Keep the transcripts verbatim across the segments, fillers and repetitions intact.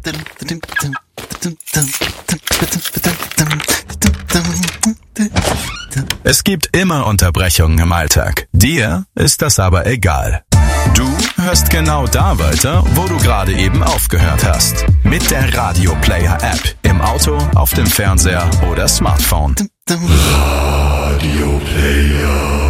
Es gibt immer Unterbrechungen im Alltag. Dir ist das aber egal. Du hörst genau da weiter, wo du gerade eben aufgehört hast. Mit der Radio Player App. Im Auto, auf dem Fernseher oder Smartphone. Radio Player.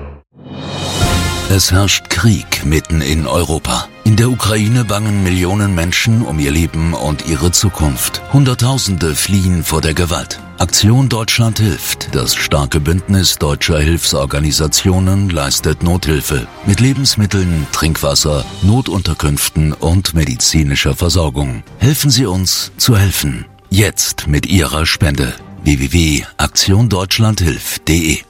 Es herrscht Krieg mitten in Europa. In der Ukraine bangen Millionen Menschen um ihr Leben und ihre Zukunft. Hunderttausende fliehen vor der Gewalt. Aktion Deutschland hilft. Das starke Bündnis deutscher Hilfsorganisationen leistet Nothilfe mit Lebensmitteln, Trinkwasser, Notunterkünften und medizinischer Versorgung. Helfen Sie uns zu helfen. Jetzt mit Ihrer Spende. w w w punkt aktion deutschland hilft punkt de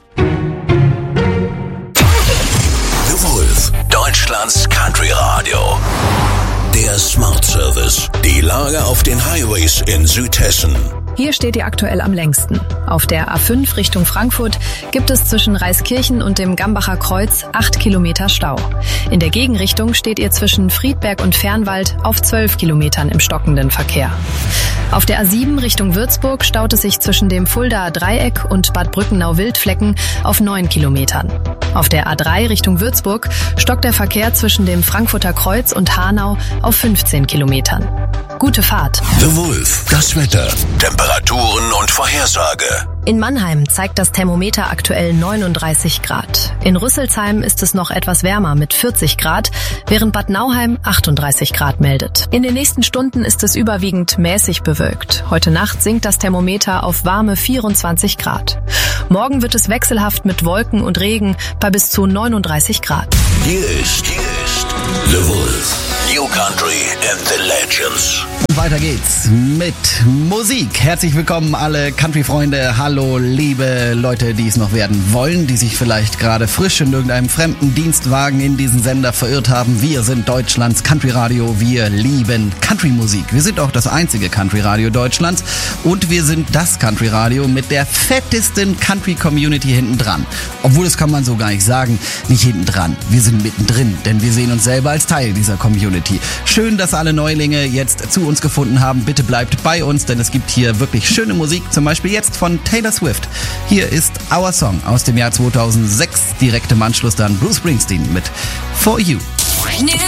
Deutschlands Country Radio. Der Smart Service. Die Lage auf den Highways in Südhessen. Hier steht ihr aktuell am längsten. Auf der A fünf Richtung Frankfurt gibt es zwischen Reiskirchen und dem Gambacher Kreuz acht Kilometer Stau. In der Gegenrichtung steht ihr zwischen Friedberg und Fernwald auf zwölf Kilometern im stockenden Verkehr. Auf der A sieben Richtung Würzburg staut es sich zwischen dem Fuldaer Dreieck und Bad Brückenau-Wildflecken auf neun Kilometern. Auf der A drei Richtung Würzburg stockt der Verkehr zwischen dem Frankfurter Kreuz und Hanau auf fünfzehn Kilometern. Gute Fahrt. The Wolf. Das Wetter. Temperaturen und Vorhersage. In Mannheim zeigt das Thermometer aktuell neununddreißig Grad. In Rüsselsheim ist es noch etwas wärmer mit vierzig Grad, während Bad Nauheim achtunddreißig Grad meldet. In den nächsten Stunden ist es überwiegend mäßig bewölkt. Heute Nacht sinkt das Thermometer auf warme vierundzwanzig Grad. Morgen wird es wechselhaft mit Wolken und Regen bei bis zu neununddreißig Grad. Hier ist, hier ist The Wolf. New Country and the Legends. Und weiter geht's mit Musik. Herzlich willkommen alle Country-Freunde. Hallo liebe Leute, die es noch werden wollen, die sich vielleicht gerade frisch in irgendeinem fremden Dienstwagen in diesen Sender verirrt haben. Wir sind Deutschlands Country-Radio. Wir lieben Country-Musik. Wir sind auch das einzige Country-Radio Deutschlands und wir sind das Country-Radio mit der fettesten Country-Community hinten dran. Obwohl, das kann man so gar nicht sagen, nicht hinten dran. Wir sind mittendrin, denn wir sehen uns selber als Teil dieser Community. Schön, dass alle Neulinge jetzt zu uns gefunden haben. Bitte bleibt bei uns, denn es gibt hier wirklich schöne Musik. Zum Beispiel jetzt von Taylor Swift. Hier ist Our Song aus dem Jahr zweitausendsechs. Direkt im Anschluss dann Bruce Springsteen mit For You. New